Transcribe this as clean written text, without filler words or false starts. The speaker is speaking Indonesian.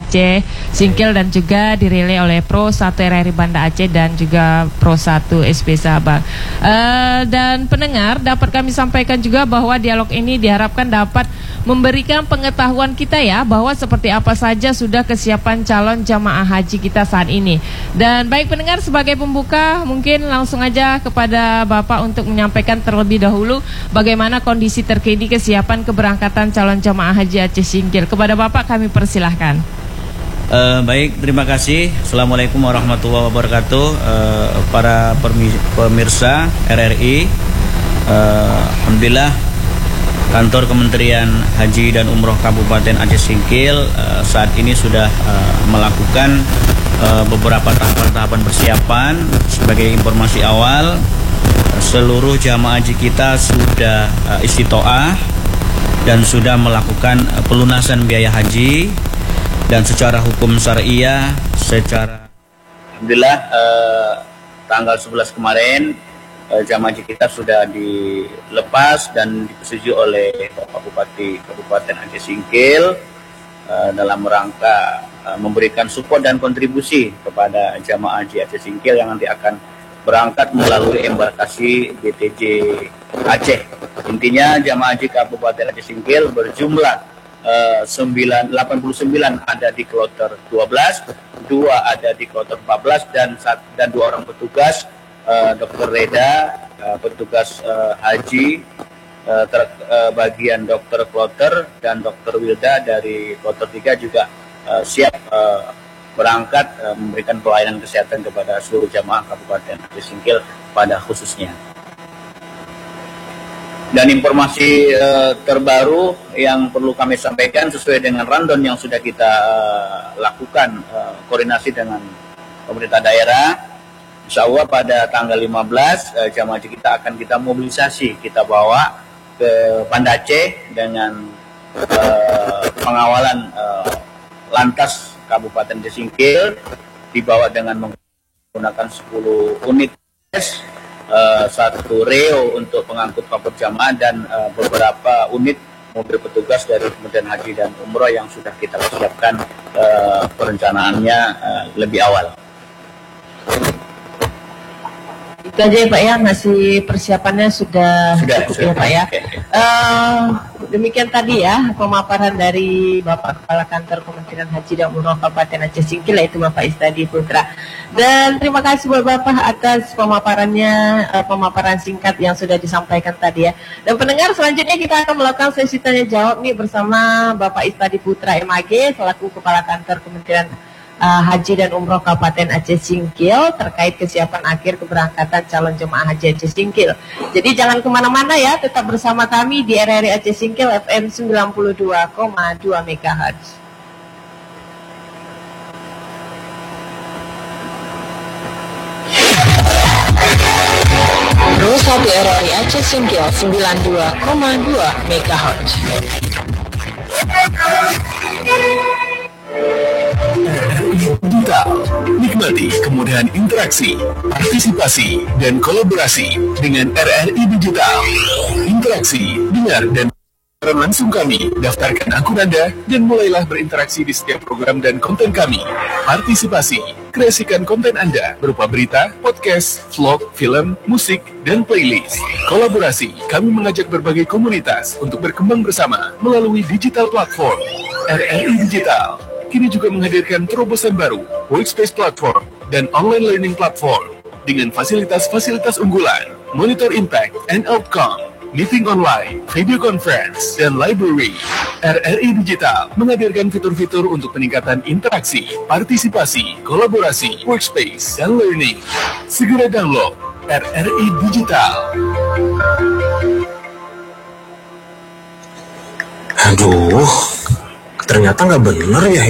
Aceh Singkil dan juga dirilai oleh Pro 1 RRI Banda Aceh dan juga Pro 1 SP Sabang. Dan pendengar, dapat kami sampaikan juga bahwa dialog ini diharapkan dapat memberikan pengetahuan kita ya, bahwa seperti apa saja sudah kesiapan calon jamaah haji kita saat ini. Dan baik pendengar, sebagai pembuka mungkin langsung aja kepada Bapak untuk menyampaikan terlebih dahulu bagaimana kondisi terkini kesiapan keberangkatan calon jamaah haji Aceh Singkil. Kepada Bapak kami persilahkan. Baik, terima kasih. Assalamualaikum warahmatullahi wabarakatuh. Para pemirsa RRI, alhamdulillah kantor Kementerian Haji dan Umroh Kabupaten Aceh Singkil saat ini sudah melakukan beberapa tahapan-tahapan persiapan. Sebagai informasi awal, seluruh jamaah haji kita sudah istitoah dan sudah melakukan pelunasan biaya haji. Dan secara hukum syariah, alhamdulillah tanggal 11 kemarin jamaah haji kita sudah dilepas dan disetujui oleh Bapak Bupati Kabupaten Aceh Singkil dalam rangka memberikan support dan kontribusi kepada jamaah haji Aceh Singkil yang nanti akan berangkat melalui embarkasi BTJ Aceh. Intinya jamaah haji Kabupaten Aceh Singkil berjumlah 89 ada di kloter 12, 2 ada di kloter 14 dan 2 orang petugas, Dr. Reda, petugas haji bagian dokter kloter, dan Dr. Wilda dari kloter 3 juga siap berangkat memberikan pelayanan kesehatan kepada seluruh jamaah Kabupaten Aceh Singkil pada khususnya. Dan informasi terbaru yang perlu kami sampaikan sesuai dengan rundown yang sudah kita lakukan koordinasi dengan pemerintah daerah. Insya Allah pada tanggal 15 jamaah haji kita akan kita mobilisasi, kita bawa ke Banda Aceh dengan pengawalan Lantas Kabupaten Aceh Singkil, dibawa dengan menggunakan 10 unit satu reo untuk pengangkut paspor jamaah dan beberapa unit mobil petugas dari Kementerian Haji dan Umroh yang sudah kita persiapkan perencanaannya lebih awal. Itu aja ya Pak ya, masih persiapannya sudah cukup ya Pak ya. Demikian tadi ya pemaparan dari Bapak Kepala Kantor Kementerian Haji dan Umroh Kabupaten Aceh Singkil, yaitu Bapak Istadi Putra. Dan terima kasih buat Bapak atas pemaparannya, pemaparan singkat yang sudah disampaikan tadi ya. Dan pendengar, selanjutnya kita akan melakukan sesi tanya jawab nih bersama Bapak Istadi Putra MAG selaku Kepala Kantor Kementerian Haji dan Umroh Kabupaten Aceh Singkil terkait kesiapan akhir keberangkatan calon jemaah haji Aceh Singkil. Jadi jangan kemana-mana ya, tetap bersama kami di RRI Aceh Singkil FM 92,2 MHz. Pro 1 RRI Aceh Singkil 92,2 MHz. Digital, nikmati kemudahan interaksi, partisipasi, dan kolaborasi dengan RRI Digital. Interaksi, dengar, dan langsung kami. Daftarkan akun Anda dan mulailah berinteraksi di setiap program dan konten kami. Partisipasi, kreasikan konten Anda berupa berita, podcast, vlog, film, musik, dan playlist. Kolaborasi, kami mengajak berbagai komunitas untuk berkembang bersama melalui digital platform. RRI Digital kini juga menghadirkan terobosan baru, workspace platform, dan online learning platform dengan fasilitas-fasilitas unggulan, monitor impact and outcome, meeting online, video conference, dan library. RRI Digital menghadirkan fitur-fitur untuk peningkatan interaksi, partisipasi, kolaborasi, workspace, dan learning. Segera download RRI Digital. Aduh, ternyata nggak bener ya